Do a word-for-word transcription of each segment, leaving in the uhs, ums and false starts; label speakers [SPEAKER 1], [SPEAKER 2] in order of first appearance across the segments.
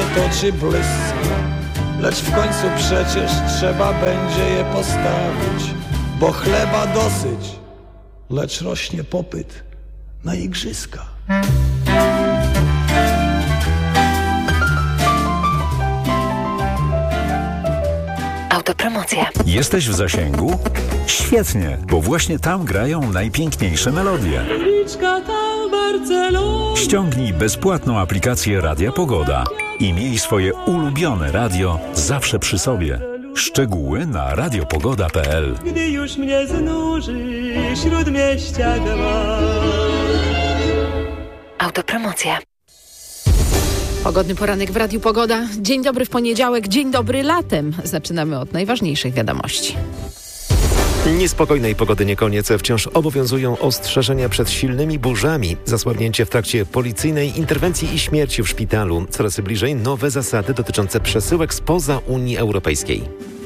[SPEAKER 1] nie toczy błysk. Lecz w końcu przecież trzeba będzie je postawić, bo chleba dosyć, lecz rośnie popyt na igrzyska.
[SPEAKER 2] Autopromocja.
[SPEAKER 3] Jesteś w zasięgu? Świetnie, bo właśnie tam grają najpiękniejsze melodie. Ściągnij bezpłatną aplikację Radia Pogoda i miej swoje ulubione radio zawsze przy sobie. Szczegóły na radiopogoda kropka p l.
[SPEAKER 4] Gdy już mnie znuży śródmieścia gma.
[SPEAKER 2] Autopromocja.
[SPEAKER 5] Pogodny poranek w Radiu Pogoda. Dzień dobry w poniedziałek, dzień dobry latem. Zaczynamy od najważniejszych wiadomości.
[SPEAKER 6] Niespokojnej pogody nie koniec. Wciąż obowiązują ostrzeżenia przed silnymi burzami. Zasłabnięcie w trakcie policyjnej interwencji i śmierci w szpitalu. Coraz bliżej nowe zasady dotyczące przesyłek spoza Unii Europejskiej.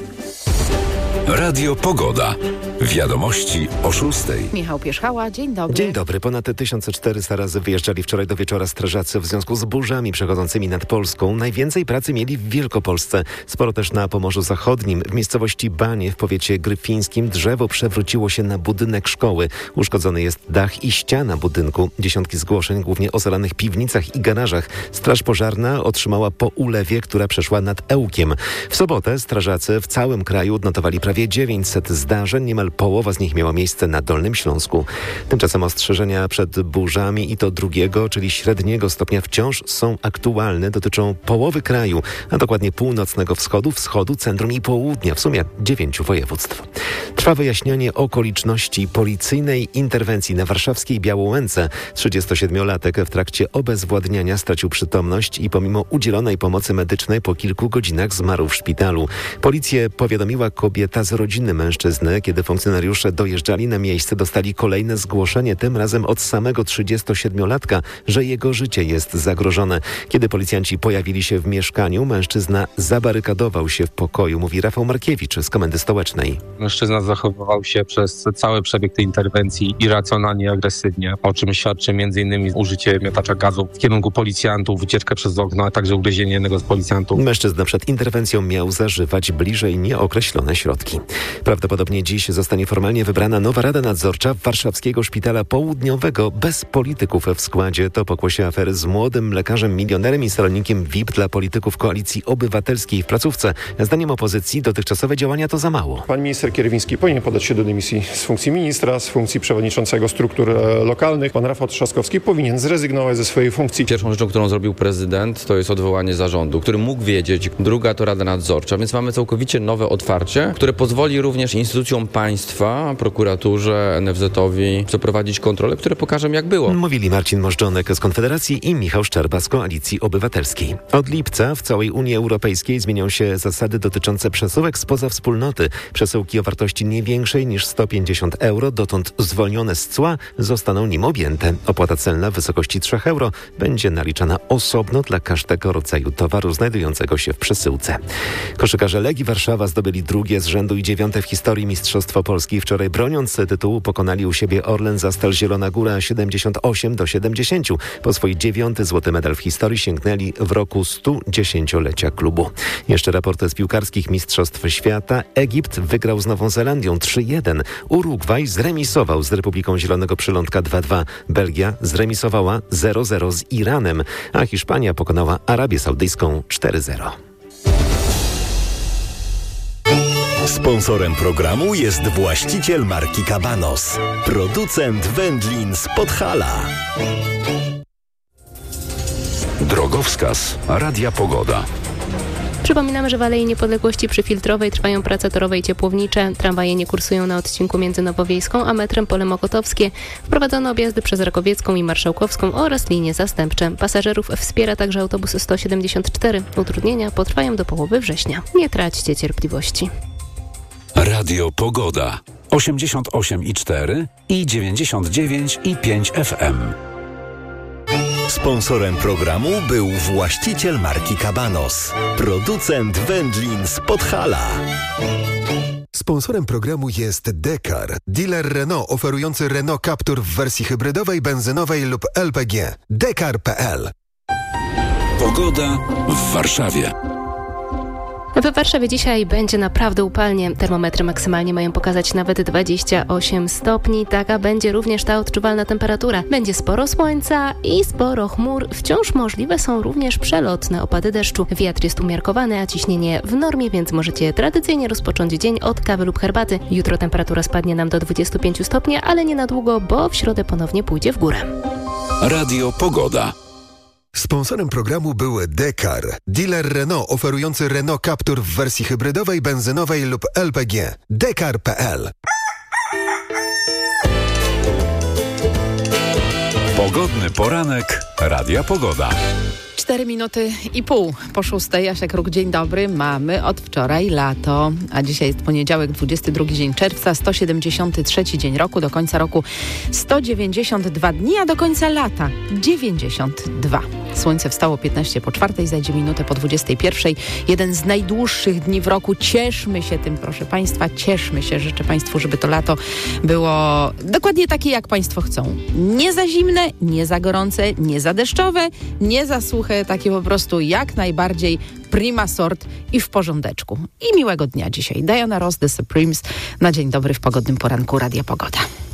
[SPEAKER 3] Radio Pogoda. Wiadomości o szóstej.
[SPEAKER 5] Michał Pierzchała, dzień dobry.
[SPEAKER 6] Dzień dobry. Ponad tysiąc czterysta razy wyjeżdżali wczoraj do wieczora strażacy w związku z burzami przechodzącymi nad Polską. Najwięcej pracy mieli w Wielkopolsce. Sporo też na Pomorzu Zachodnim. W miejscowości Banie w powiecie gryfińskim drzewo przewróciło się na budynek szkoły. Uszkodzony jest dach i ściana budynku. Dziesiątki zgłoszeń, głównie o zalanych piwnicach i garażach. Straż pożarna otrzymała po ulewie, która przeszła nad Ełkiem. W sobotę strażacy w całym kraju odnotowali prawie dziewięćset zdarzeń. Niemal połowa z nich miała miejsce na Dolnym Śląsku. Tymczasem ostrzeżenia przed burzami i to drugiego, czyli średniego stopnia wciąż są aktualne. Dotyczą połowy kraju, a dokładnie północnego wschodu, wschodu, centrum i południa. W sumie dziewięciu województw. Trwa wyjaśnianie okoliczności policyjnej interwencji na warszawskiej Białołęce. trzydziestosiedmiolatek w trakcie obezwładniania stracił przytomność i pomimo udzielonej pomocy medycznej po kilku godzinach zmarł w szpitalu. Policję powiadomiła kobieta z rodziny mężczyzny. Kiedy funkcjonariusze dojeżdżali na miejsce, dostali kolejne zgłoszenie, tym razem od samego trzydziestosiedmiolatka, że jego życie jest zagrożone. Kiedy policjanci pojawili się w mieszkaniu, mężczyzna zabarykadował się w pokoju, mówi Rafał Markiewicz z Komendy Stołecznej.
[SPEAKER 7] Mężczyzna zachowywał się przez cały przebieg tej interwencji irracjonalnie i agresywnie, o czym świadczy m.in. użycie miotacza gazu w kierunku policjantów, wycieczkę przez okno, a także ugryzienie jednego z policjantów.
[SPEAKER 6] Mężczyzna przed interwencją miał zażywać bliżej nieokreślone środki. Prawdopodobnie dziś zostanie formalnie wybrana nowa Rada Nadzorcza Warszawskiego Szpitala Południowego bez polityków w składzie. To pokłosie afery z młodym lekarzem, milionerem i salonikiem V I P dla polityków Koalicji Obywatelskiej w placówce. Zdaniem opozycji dotychczasowe działania to za mało.
[SPEAKER 8] Pan minister Kierwiński powinien podać się do dymisji z funkcji ministra, z funkcji przewodniczącego struktur e, lokalnych. Pan Rafał Trzaskowski powinien zrezygnować ze swojej funkcji.
[SPEAKER 9] Pierwszą rzeczą, którą zrobił prezydent, to jest odwołanie zarządu, który mógł wiedzieć. Druga to Rada Nadzorcza, więc mamy całkowicie nowe otwarcie, które pozwoli również instytucjom państwa, prokuraturze, en ef zetowi przeprowadzić kontrole, które pokażą, jak było.
[SPEAKER 6] Mówili Marcin Możdżonek z Konfederacji i Michał Szczerba z Koalicji Obywatelskiej. Od lipca w całej Unii Europejskiej zmienią się zasady dotyczące przesyłek spoza wspólnoty. Przesyłki o wartości nie większej niż sto pięćdziesiąt euro, dotąd zwolnione z cła, zostaną nim objęte. Opłata celna w wysokości trzy euro będzie naliczana osobno dla każdego rodzaju towaru znajdującego się w przesyłce. Koszykarze Legii Warszawa zdobyli drugie z rzędu i dziewiąte w historii Mistrzostwo Polski. Wczoraj broniąc tytułu pokonali u siebie Orlen Zastal Zielona Góra siedemdziesiąt osiem do siedemdziesięciu. Po swój dziewiąty złoty medal w historii sięgnęli w roku stu dziesięciolecia klubu. Jeszcze raport z piłkarskich Mistrzostw Świata. Egipt wygrał z Nową Zelandią trzy jeden. Urugwaj zremisował z Republiką Zielonego Przylądka dwa dwa. Belgia zremisowała zero zero z Iranem, a Hiszpania pokonała Arabię Saudyjską cztery zero.
[SPEAKER 10] Sponsorem programu jest właściciel marki Cabanos, producent wędlin z Podhala.
[SPEAKER 3] Drogowskaz Radia Pogoda.
[SPEAKER 11] Przypominamy, że w Alei Niepodległości przy Filtrowej trwają prace torowe i ciepłownicze. Tramwaje nie kursują na odcinku między Nowowiejską a metrem Pole Mokotowskie. Wprowadzono objazdy przez Rakowiecką i Marszałkowską oraz linie zastępcze. Pasażerów wspiera także autobus sto siedemdziesiąt cztery. Utrudnienia potrwają do połowy września. Nie traćcie cierpliwości.
[SPEAKER 3] Radio Pogoda osiemdziesiąt osiem i cztery i dziewięćdziesiąt dziewięć i pięć F M.
[SPEAKER 10] Sponsorem programu był właściciel marki Cabanos, producent wędlin z Podhala.
[SPEAKER 12] Sponsorem programu jest Dekar, dealer Renault oferujący Renault Captur w wersji hybrydowej, benzynowej lub L P G. Dekar kropka p l
[SPEAKER 3] Pogoda w Warszawie.
[SPEAKER 11] W Warszawie dzisiaj będzie naprawdę upalnie. Termometry maksymalnie mają pokazać nawet dwadzieścia osiem stopni. Taka będzie również ta odczuwalna temperatura. Będzie sporo słońca i sporo chmur. Wciąż możliwe są również przelotne opady deszczu. Wiatr jest umiarkowany, a ciśnienie w normie, więc możecie tradycyjnie rozpocząć dzień od kawy lub herbaty. Jutro temperatura spadnie nam do dwudziestu pięciu stopni, ale nie na długo, bo w środę ponownie pójdzie w górę.
[SPEAKER 3] Radio Pogoda.
[SPEAKER 12] Sponsorem programu był Dekar, dealer Renault oferujący Renault Captur w wersji hybrydowej, benzynowej lub L P G. dekar kropka p l.
[SPEAKER 3] Pogodny poranek Radia Pogoda.
[SPEAKER 5] Cztery minuty i pół po szóstej. Jasiek Róg, dzień dobry. Mamy od wczoraj lato, a dzisiaj jest poniedziałek, dwudziesty drugi dzień czerwca, sto siedemdziesiąty trzeci dzień roku. Do końca roku sto dziewięćdziesiąt dwa dni, a do końca lata dziewięćdziesiąt dwa. Słońce wstało piętnaście po czwartej, zajdzie minutę po dwudziestej pierwszej. Jeden z najdłuższych dni w roku. Cieszmy się tym, proszę Państwa, cieszmy się. Życzę Państwu, żeby to lato było dokładnie takie, jak Państwo chcą. Nie za zimne, nie za gorące, nie za deszczowe, nie za suche, takie po prostu jak najbardziej prima sort i w porządeczku. I miłego dnia dzisiaj. Diana Ross, The Supremes. Na dzień dobry w pogodnym poranku Radia Pogoda.